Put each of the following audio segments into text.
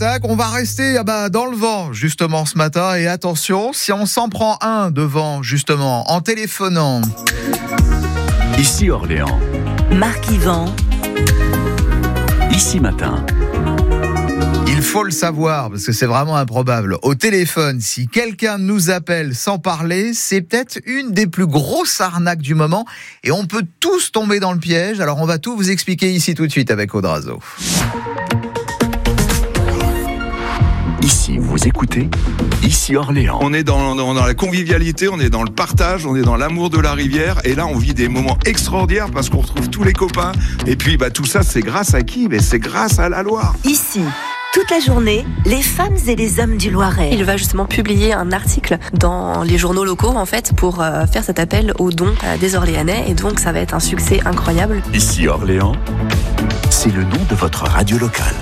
Tac, on va rester dans le vent justement ce matin et attention, si on s'en prend un de vent justement en téléphonant. Ici Orléans. Marc Yvan. Ici Matin. Il faut le savoir parce que c'est vraiment improbable. Au téléphone, si quelqu'un nous appelle sans parler, c'est peut-être une des plus grosses arnaques du moment et on peut tous tomber dans le piège. Alors on va tout vous expliquer ici tout de suite avec Aude Razo. Ici, vous écoutez Ici Orléans. On est dans la convivialité, on est dans le partage, on est dans l'amour de la rivière. Et là, on vit des moments extraordinaires parce qu'on retrouve tous les copains. Et puis, tout ça, c'est grâce à qui ? C'est grâce à la Loire. Ici, toute la journée, les femmes et les hommes du Loiret. Il va justement publier un article dans les journaux locaux, pour faire cet appel aux dons des Orléanais. Et donc, ça va être un succès incroyable. Ici Orléans, c'est le nom de votre radio locale.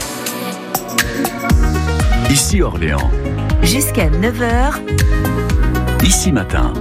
Ici Orléans. Jusqu'à 9h. Ici Matin.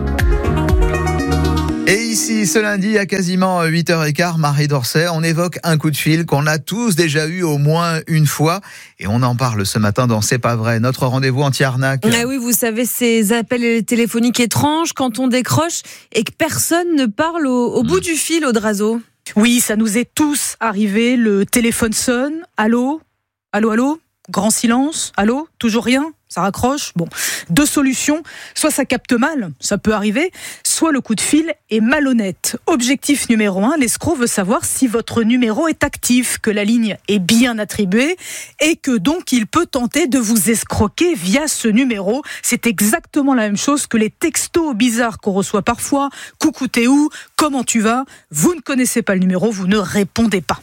Et ici, ce lundi, à quasiment 8h15, Marie Dorset, on évoque un coup de fil qu'on a tous déjà eu au moins une fois. Et on en parle ce matin dans C'est pas vrai, notre rendez-vous anti-arnaque. Ah oui, vous savez, ces appels téléphoniques étranges quand on décroche et que personne ne parle au bout du fil, Aude Razo. Oui, ça nous est tous arrivé. Le téléphone sonne. Allô ? Allô, allô ? Grand silence. Allô ? Toujours rien ? Ça raccroche. Bon, deux solutions. Soit ça capte mal, ça peut arriver, soit le coup de fil est malhonnête. Objectif numéro 1, l'escroc veut savoir si votre numéro est actif, que la ligne est bien attribuée et que donc il peut tenter de vous escroquer via ce numéro. C'est exactement la même chose que les textos bizarres qu'on reçoit parfois. Coucou, t'es où ? Comment tu vas ? Vous ne connaissez pas le numéro, vous ne répondez pas.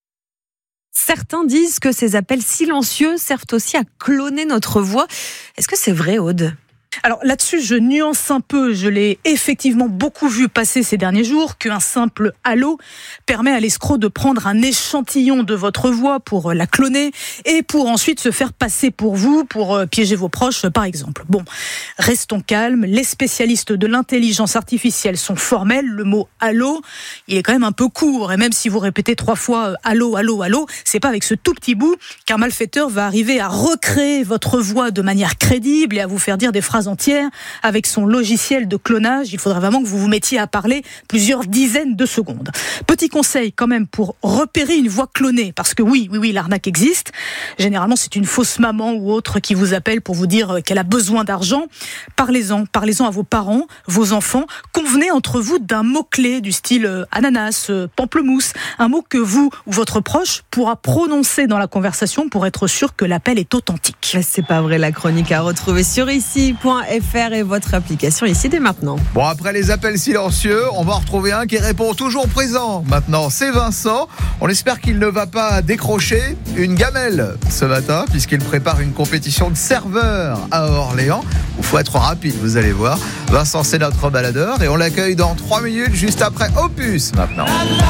Certains disent que ces appels silencieux servent aussi à cloner notre voix. Est-ce que c'est vrai, Aude ? Alors là-dessus, je nuance un peu. Je l'ai effectivement beaucoup vu passer ces derniers jours qu'un simple « allô » permet à l'escroc de prendre un échantillon de votre voix pour la cloner et pour ensuite se faire passer pour vous, pour piéger vos proches, par exemple. Bon, restons calmes. Les spécialistes de l'intelligence artificielle sont formels. Le mot « allô », il est quand même un peu court. Et même si vous répétez 3 fois « allô, allô, allô », c'est pas avec ce tout petit bout qu'un malfaiteur va arriver à recréer votre voix de manière crédible et à vous faire dire des phrases entière avec son logiciel de clonage. Il faudrait vraiment que vous vous mettiez à parler plusieurs dizaines de secondes. Petit conseil quand même pour repérer une voix clonée, parce que oui, l'arnaque existe. Généralement, c'est une fausse maman ou autre qui vous appelle pour vous dire qu'elle a besoin d'argent. Parlez-en à vos parents, vos enfants. Convenez entre vous d'un mot-clé du style ananas, pamplemousse, un mot que vous ou votre proche pourra prononcer dans la conversation pour être sûr que l'appel est authentique. C'est pas vrai, la chronique à retrouver sur ici.fr et votre application ici dès maintenant. Bon, après les appels silencieux, on va en retrouver un qui répond toujours présent. Maintenant, c'est Vincent. On espère qu'il ne va pas décrocher une gamelle ce matin, puisqu'il prépare une compétition de serveurs à Orléans. Il faut être rapide, vous allez voir. Vincent, c'est notre baladeur et on l'accueille dans 3 minutes, juste après Opus maintenant.